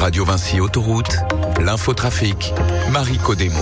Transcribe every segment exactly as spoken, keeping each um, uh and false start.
Radio Vinci Autoroute, l'infotrafic, Marie Codemo.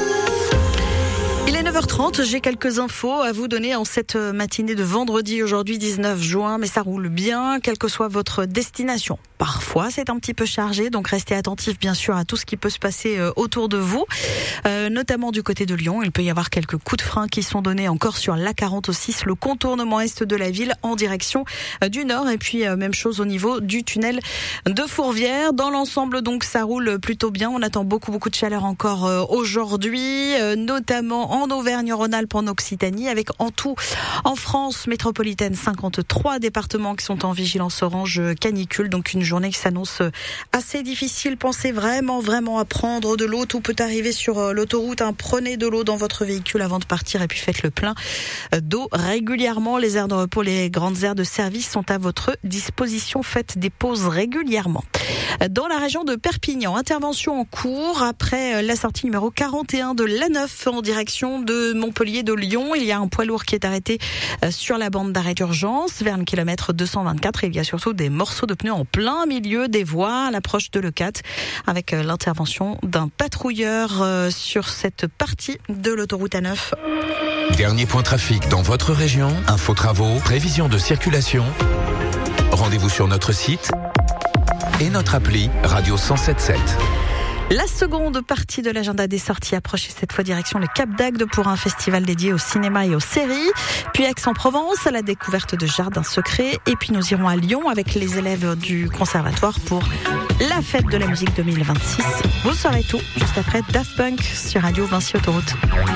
Il est neuf heures trente, j'ai quelques infos à vous donner en cette matinée de vendredi, aujourd'hui dix-neuf juin, mais ça roule bien, quelle que soit votre destination. Parfois, c'est un petit peu chargé, donc restez attentifs bien sûr à tout ce qui peut se passer autour de vous, euh, notamment du côté de Lyon. Il peut y avoir quelques coups de frein qui sont donnés encore sur l'A quarante-six, le contournement est de la ville en direction du nord, et puis euh, même chose au niveau du tunnel de Fourvière. Dans l'ensemble, donc, ça roule plutôt bien. On attend beaucoup, beaucoup de chaleur encore euh, aujourd'hui, euh, notamment en Auvergne-Rhône-Alpes, en Occitanie, avec en tout, en France métropolitaine, cinquante-trois départements qui sont en vigilance orange canicule, donc une journée qui s'annonce assez difficile. Pensez vraiment, vraiment à prendre de l'eau. Tout peut arriver sur l'autoroute. Hein. Prenez de l'eau dans votre véhicule avant de partir et puis faites le plein d'eau régulièrement. Les aires de repos, les grandes aires de service sont à votre disposition. Faites des pauses régulièrement. Dans la région de Perpignan, intervention en cours après la sortie numéro quarante et un de l'A neuf en direction de Montpellier de Lyon. Il y a un poids lourd qui est arrêté sur la bande d'arrêt d'urgence vers le kilomètre deux cent vingt-quatre. Il y a surtout des morceaux de pneus en plein milieu des voies à l'approche de Leucate, avec l'intervention d'un patrouilleur sur cette partie de l'autoroute A neuf. Dernier point trafic dans votre région, info travaux, prévision de circulation. Rendez-vous sur notre site et notre appli Radio cent sept sept. La seconde partie de l'agenda des sorties approche cette fois direction le Cap d'Agde pour un festival dédié au cinéma et aux séries. Puis Aix-en-Provence à la découverte de jardins secrets. Et puis nous irons à Lyon avec les élèves du conservatoire pour la fête de la musique deux mille vingt-six. Vous saurez tout juste après Daft Punk sur Radio Vinci Autoroute.